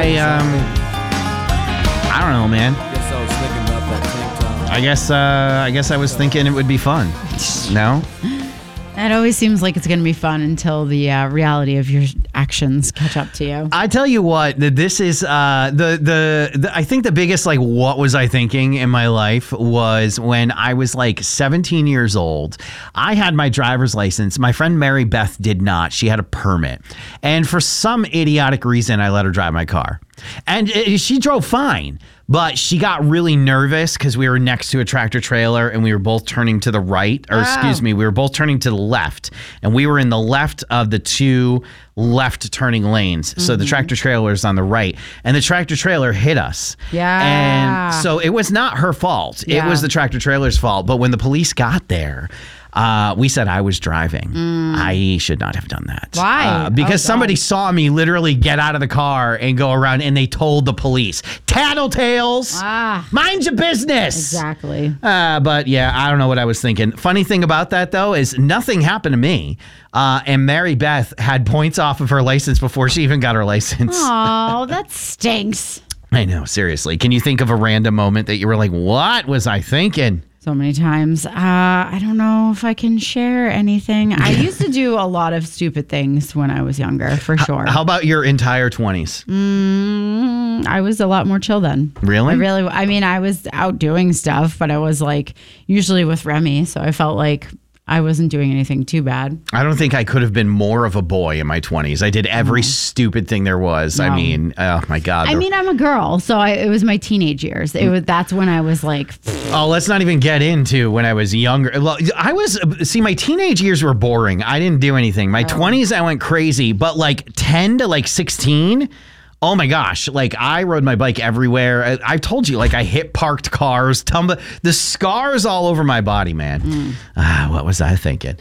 I don't know, man. Guess I was thinking about that tank top. I guess I was thinking it would be fun. No? It always seems like it's going to be fun until the reality of your actions catch up to you. I tell you what, this is I think the biggest what was I thinking in my life was when I was 17 years old. I had my driver's license. My friend Mary Beth did not. She had a permit. And for some idiotic reason, I let her drive my car. And she drove fine. But she got really nervous because we were next to a tractor trailer and we were both turning to the right, or excuse me, we were both turning to the left, and we were in the left of the two left turning lanes. So the tractor trailer is on the right, and the tractor trailer hit us. Yeah. And so it was not her fault. Yeah. It was the tractor trailer's fault. But when the police got there, we said I was driving. I should not have done that. Why? Because somebody saw me literally get out of the car and go around, and they told the police, "Tattletales, mind your business." Exactly. But yeah, I don't know what I was thinking. Funny thing about that, though, is nothing happened to me. And Mary Beth had points off of her license before she even got her license. Oh, that stinks. I know, seriously. Can you think of a random moment that you were like, what was I thinking? So many times. I don't know if I can share anything. I used to do a lot of stupid things when I was younger, for sure. How about your entire 20s? I was a lot more chill then. Really? I was out doing stuff, but I was usually with Remy, so I felt like I wasn't doing anything too bad. I don't think I could have been more of a boy in my 20s. I did every stupid thing there was. No. I mean, oh my God. I'm a girl, so it was my teenage years. That's when I was like... Oh, let's not even get into when I was younger. My teenage years were boring. I didn't do anything. My 20s, I went crazy, but 10 to 16... Oh my gosh, I rode my bike everywhere. I've told you, I hit parked cars, the scars all over my body, man. What was I thinking?